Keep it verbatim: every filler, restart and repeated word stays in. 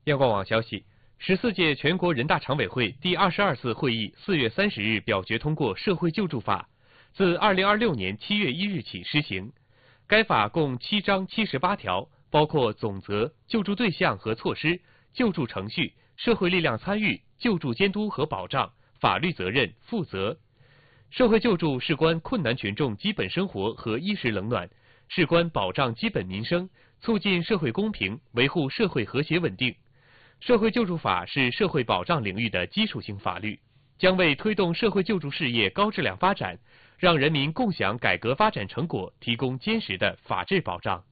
央广网消息，十四届全国人大常委会第二十二次会议四月三十日表决通过《社会救助法》，自二零二六年七月一日起施行。该法共七章七十八条，包括总则、救助对象和措施、救助程序、社会力量参与、救助监督和保障、法律责任、负责。社会救助事关困难群众基本生活和衣食冷暖，事关保障基本民生，促进社会公平，维护社会和谐稳定。社会救助法是社会保障领域的基础性法律，将为推动社会救助事业高质量发展，让人民共享改革发展成果提供坚实的法治保障。